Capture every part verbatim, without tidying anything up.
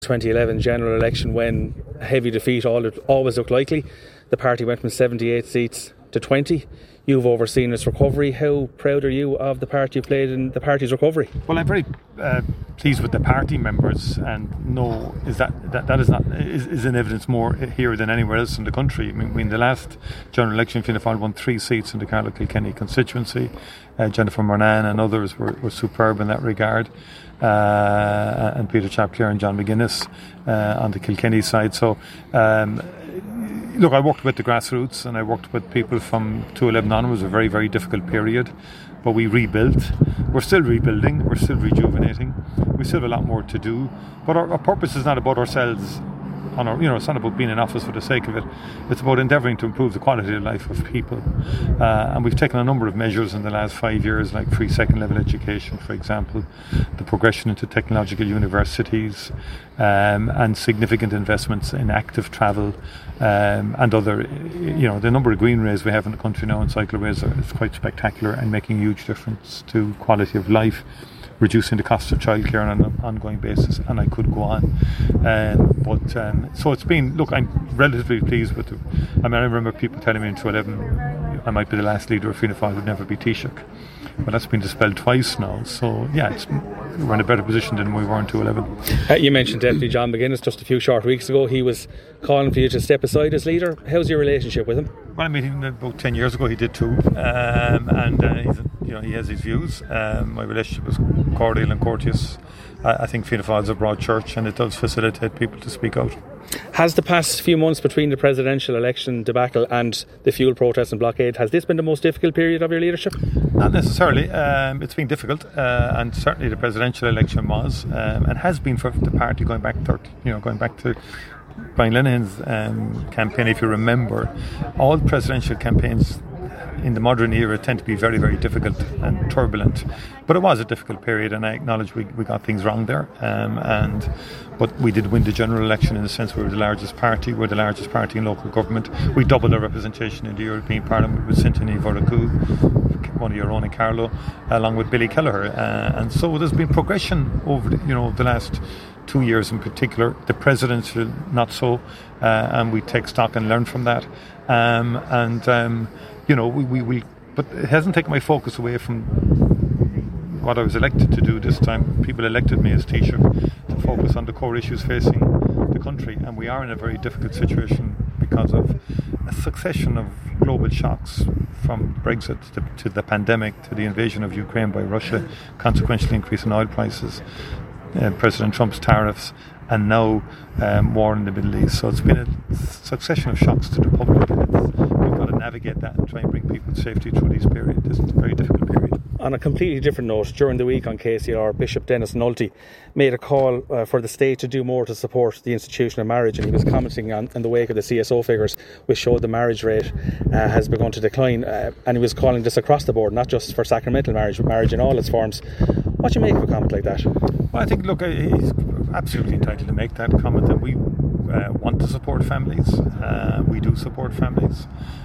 twenty eleven general election, when a heavy defeat always looked likely. The party went from seventy-eight seats to twenty. You've overseen its recovery. How proud are you of the part you played in the party's recovery? Well, I'm very uh, pleased with the party members, and no, is that that, that is not is, is in evidence more here than anywhere else in the country. I mean, in the last general election, Fianna Fáil won three seats in the Carlow Kilkenny constituency. Uh, Jennifer Murnane and others were, were superb in that regard, uh, and Peter Chapclare and John McGuinness uh, on the Kilkenny side. So. Um, Look, I worked with the grassroots and I worked with people from two eleven on. It was a very, very difficult period, but we rebuilt. We're still rebuilding, we're still rejuvenating. We still have a lot more to do, but our, our purpose is not about ourselves. On our, you know, it's not about being in office for the sake of it. It's about endeavouring to improve the quality of life of people. Uh, and we've taken a number of measures in the last five years, like free second level education, for example, the progression into technological universities, um, and significant investments in active travel, um, and other, you know, the number of greenways we have in the country now and cycleways are, is quite spectacular and making a huge difference to quality of life, reducing the cost of childcare on an ongoing basis, and I could go on. Um, but um, so it's been. Look, I'm relatively pleased with it. I mean, I remember people telling me in two eleven I might be the last leader of Fianna Fáil who'd never be Taoiseach. Well, that's been dispelled twice now. So yeah, it's, we're in a better position than we were in two eleven. Uh, you mentioned Deputy John McGuinness just a few short weeks ago. He was calling for you to step aside as leader. How's your relationship with him? Well, I met him about ten years ago. He did too, um, and uh, he's, you know, he has his views. Um, my relationship is cordial and courteous. I, I think Fianna Fáil is a broad church, and it does facilitate people to speak out. Has the past few months between the presidential election debacle and the fuel protest and blockade, has this been the most difficult period of your leadership? Not necessarily. Um, it's been difficult, uh, and certainly the presidential election was, um, and has been for the party going back, thirty, you know, going back to Brian Lenihan's um, campaign. If you remember, all presidential campaigns in the modern era tend to be very, very difficult and turbulent. But it was a difficult period, and I acknowledge we, we got things wrong there. Um, and but we did win the general election in the sense we were the largest party. We're the largest party in local government. We doubled our representation in the European Parliament with Cintini Voracou, one of your own in Carlow, along with Billy Kelleher. Uh, and so there's been progression over the, you know the last two years in particular. The presidential not so, uh, and we take stock and learn from that. Um, and um, you know we we will, but it hasn't taken my focus away from what I was elected to do this time. People elected me as Taoiseach to focus on the core issues facing the country, and we are in a very difficult situation because of a succession of global shocks, from Brexit to, to the pandemic to the invasion of Ukraine by Russia, consequentially increase in oil prices, uh, President Trump's tariffs, and now um, war in the Middle East. So it's been a succession of shocks to the public, and it's, we've got to navigate that and try and bring people safety through this period. This is a very difficult period. On a completely different note, during the week on K C L R, Bishop Dennis Nulty made a call uh, for the state to do more to support the institution of marriage, and he was commenting on in the wake of the C S O figures which showed the marriage rate uh, has begun to decline, uh, and he was calling this across the board, not just for sacramental marriage, but marriage in all its forms. What do you make of a comment like that? Well, I think, look, he's absolutely entitled to make that comment, and we uh, want to support families. Uh, we do support families.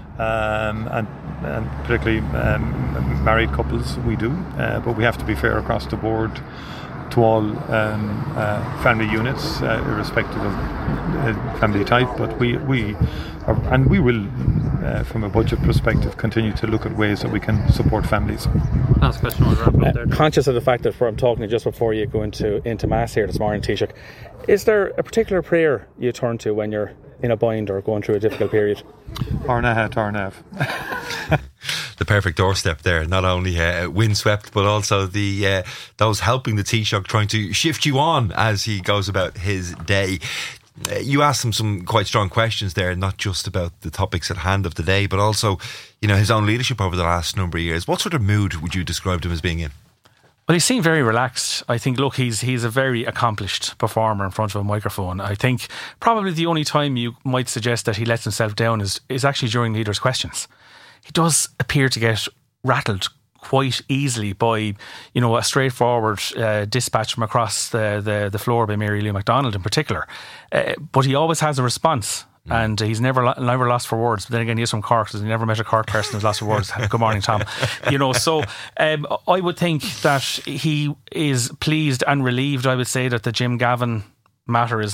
Um, and, and particularly um, married couples, we do, uh, but we have to be fair across the board to all um, uh, family units, uh, irrespective of uh, family type. But we, we are, and we will, uh, from a budget perspective, continue to look at ways that we can support families. Last question, I'll wrap up there. Uh, conscious of the fact that I'm talking to you just before you go into into Mass here this morning, Taoiseach, is there a particular prayer you turn to when you're in a bind or going through a difficult period? Tarnaha, Tarnav. The perfect doorstep there. Not only uh, windswept, but also the uh, those helping the Taoiseach, trying to shift you on as he goes about his day. Uh, you asked him some quite strong questions there, not just about the topics at hand of the day, but also, you know, his own leadership over the last number of years. What sort of mood would you describe him as being in? Well, he seemed very relaxed. I think, look, he's he's a very accomplished performer in front of a microphone. I think probably the only time you might suggest that he lets himself down is, is actually during leaders' questions. He does appear to get rattled quite easily by, you know, a straightforward uh, dispatch from across the, the, the floor by Mary Lou MacDonald in particular. Uh, but he always has a response. And he's never never lost for words. But then again, he's from Cork, so he never met a Cork person who's lost for words. Good morning, Tom. You know, so um, I would think that he is pleased and relieved. I would say that the Jim Gavin matter is